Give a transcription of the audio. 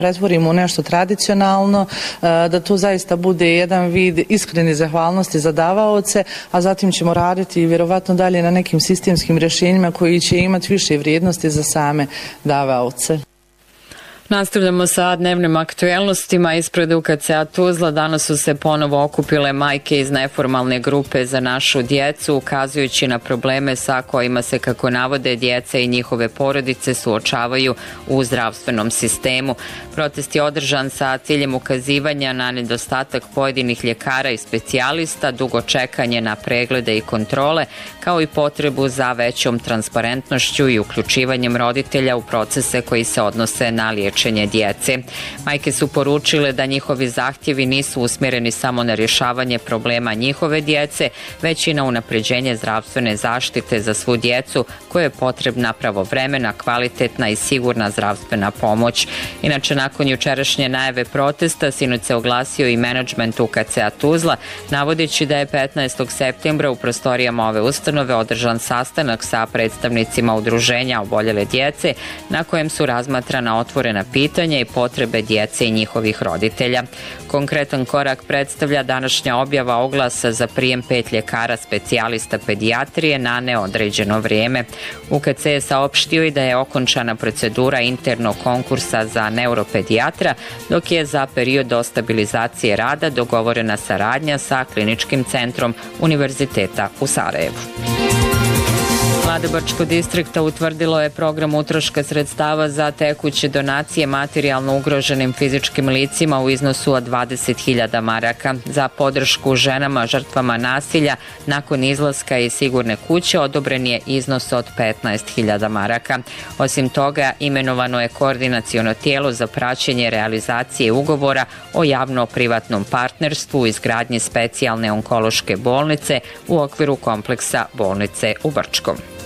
pretvorimo u nešto tradicionalno, da to zaista bude jedan vid iskrene zahvalnosti za davaoce, a zatim ćemo raditi vjerovatno dalje na nekim sistemskim rješenjima koji će imati više vrijednosti za same davaoce. Nastavljamo sa dnevnim aktuelnostima. Ispred UKC-a Tuzla danas su se ponovo okupile majke iz neformalne grupe za našu djecu, ukazujući na probleme sa kojima se, kako navode, djeca i njihove porodice suočavaju u zdravstvenom sistemu. Protest je održan sa ciljem ukazivanja na nedostatak pojedinih ljekara i specijalista, dugo čekanje na preglede i kontrole, kao i potrebu za većom transparentnošću i uključivanjem roditelja u procese koji se odnose na liječenje djece. Majke su poručile da njihovi zahtjevi nisu usmjereni samo na rješavanje problema njihove djece, već i na unapređenje zdravstvene zaštite za svu djecu kojoj je potrebna pravovremena, kvalitetna i sigurna zdravstvena pomoć. Inače, nakon jučerašnje najave protesta, sinoć se oglasio i menadžment UKC-a Tuzla, navodeći da je 15. septembra u prostorijama ove ustanove održan sastanak sa predstavnicima udruženja oboljele djece, na kojem su razmatrana otvorena pitanja i potrebe djece i njihovih roditelja. Konkretan korak predstavlja današnja objava oglasa za prijem 5 ljekara specijalista pedijatrije na neodređeno vrijeme. UKC je saopštio i da je okončana procedura internog konkursa za neuropedijatra, dok je za period do stabilizacije rada dogovorena saradnja sa Kliničkim centrom Univerziteta u Sarajevu. Mladebačko distrikta utvrdilo je program utroška sredstava za tekuće donacije materijalno ugroženim fizičkim licima u iznosu od 20.000 maraka. Za podršku ženama žrtvama nasilja nakon izlaska iz sigurne kuće odobren je iznos od 15.000 maraka. Osim toga, imenovano je koordinaciono tijelo za praćenje realizacije ugovora o javno-privatnom partnerstvu u izgradnji specijalne onkološke bolnice u okviru kompleksa bolnice u Brčkom.